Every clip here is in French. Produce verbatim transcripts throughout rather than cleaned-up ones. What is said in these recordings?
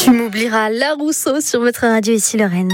Tu m'oublieras, La Rousseau sur votre radio ici Lorraine.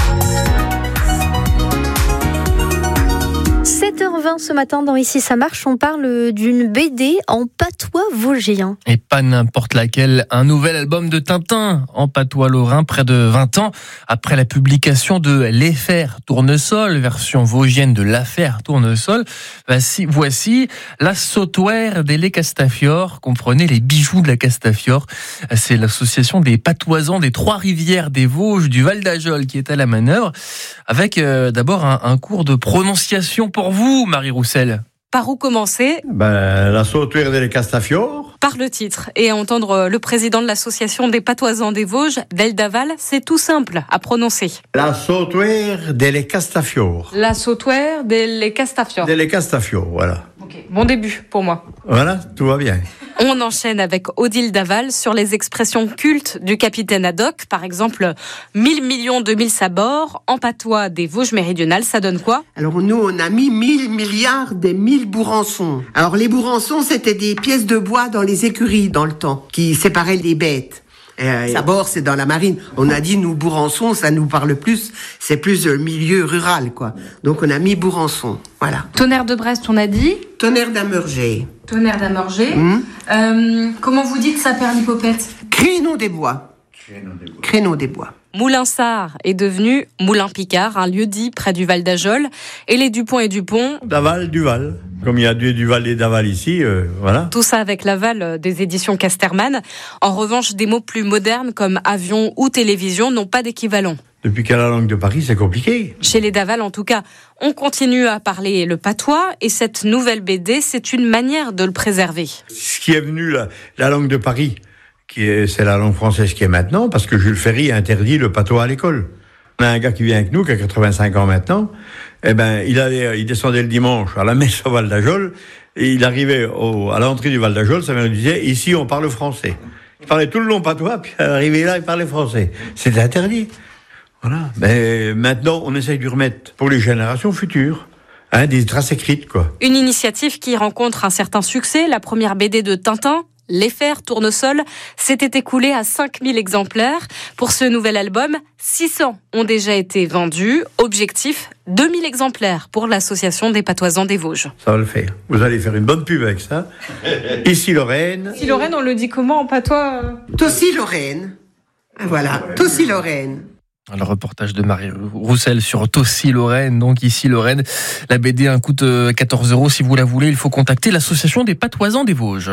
sept heures vingt ce matin dans Ici ça marche, on parle d'une B D en patois vosgien. Et pas n'importe laquelle, un nouvel album de Tintin en patois lorrain près de vingt ans après la publication de L'Affaire Tournesol, version vosgienne de L'Affaire Tournesol. Voici, voici La Sautoire delle Castafiore, comprenez les bijoux de la Castafiore. C'est l'association des patoisans des Trois-Rivières des Vosges du Val d'Ajol qui est à la manœuvre, avec euh, d'abord un, un cours de prononciation pour vous, Marie Roussel. Par où commencer ? Ben, La Sautoire delle Castafiore. Par le titre. Et entendre le président de l'association des patoisans des Vosges, Veldaval, c'est tout simple à prononcer. La Sautoire delle Castafiore. La Sautoire delle Castafiore. Delle Castafiore, voilà. Ok, bon début pour moi. Voilà, tout va bien. On enchaîne avec Odile Daval sur les expressions cultes du capitaine Haddock. Par exemple, mille millions de mille sabords. En patois des Vosges méridionales, ça donne quoi ? Alors nous, on a mis mille milliards des mille bourrançons. Alors les bourrançons, c'était des pièces de bois dans les écuries dans le temps, qui séparaient les bêtes. Euh, Sabord, c'est dans la marine. On a dit, nous, Bourrançon, ça nous parle plus. C'est plus le milieu rural, quoi. Donc, on a mis Bourrançon. Voilà. Tonnerre de Brest, on a dit. Tonnerre d'Amurgé. Tonnerre d'Amurgé. Mmh. Euh, comment vous dites ça, Perlipopette ? Créneau des bois. Créneau des bois. Créneau des bois. Moulinsart est devenu Moulin-Picard, un lieu-dit près du Val d'Ajol. Et les Dupont et Dupont. Daval, Duval. Comme il y a du Duval et Daval ici, euh, voilà. Tout ça avec l'aval des éditions Casterman. En revanche, des mots plus modernes comme avion ou télévision n'ont pas d'équivalent. Depuis qu'à la langue de Paris, c'est compliqué. Chez les Daval, en tout cas, on continue à parler le patois. Et cette nouvelle B D, c'est une manière de le préserver. Ce qui est venu, la, la langue de Paris, qui est, c'est la langue française qui est maintenant, parce que Jules Ferry interdit le patois à l'école. On a un gars qui vient avec nous, qui a quatre-vingt-cinq ans maintenant. Eh ben, il allait, il descendait le dimanche à la messe au Val d'Ajol, et il arrivait au, à l'entrée du Val d'Ajol, ça me disait, ici, on parle français. Il parlait tout le long patois, puis arrivé là, il parlait français. C'était interdit. Voilà. Mais maintenant, on essaye de le remettre pour les générations futures. Hein, des traces écrites, quoi. Une initiative qui rencontre un certain succès. La première B D de Tintin, L'Affaire Tournesol, s'était écoulée à cinq mille exemplaires. Pour ce nouvel album, six cents ont déjà été vendus. Objectif, deux mille exemplaires pour l'association des patoisans des Vosges. Ça va le faire. Vous allez faire une bonne pub avec ça. Ici Lorraine. Ici Lorraine, on le dit comment en patois ? Tossi Lorraine. Voilà, Tossi Lorraine. Le reportage de Marie Roussel sur Tossi Lorraine, donc ici Lorraine. La B D coûte quatorze euros. Si vous la voulez, il faut contacter l'association des patoisans des Vosges.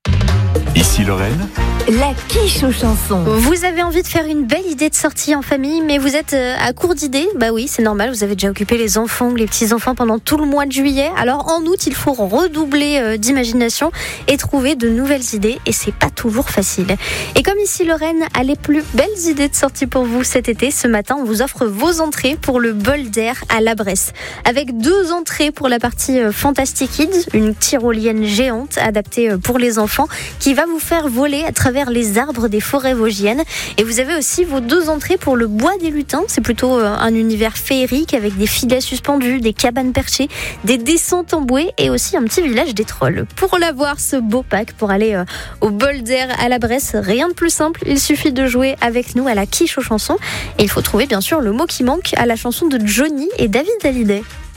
Ici Lorraine, la quiche aux chansons. Vous avez envie de faire une belle idée de sortie en famille, mais vous êtes à court d'idées ? Bah oui, c'est normal, vous avez déjà occupé les enfants, les petits-enfants pendant tout le mois de juillet. Alors en août, il faut redoubler d'imagination et trouver de nouvelles idées, et c'est pas toujours facile. Et comme Ici Lorraine a les plus belles idées de sortie pour vous cet été, ce matin, on vous offre vos entrées pour le bol d'air à La Bresse. Avec deux entrées pour la partie Fantastic Kids, une tyrolienne géante adaptée pour les enfants qui va vous faire voler à travers les arbres des forêts vosgiennes. Et vous avez aussi vos deux entrées pour le bois des lutins. C'est plutôt un univers féerique avec des filets suspendus, des cabanes perchées, des descentes en bouée et aussi un petit village des trolls. Pour l'avoir, ce beau pack pour aller au bol d'air à La Bresse, rien de plus simple. Il suffit de jouer avec nous à la quiche aux chansons. Et il faut trouver bien sûr le mot qui manque à la chanson de Johnny et David Hallyday.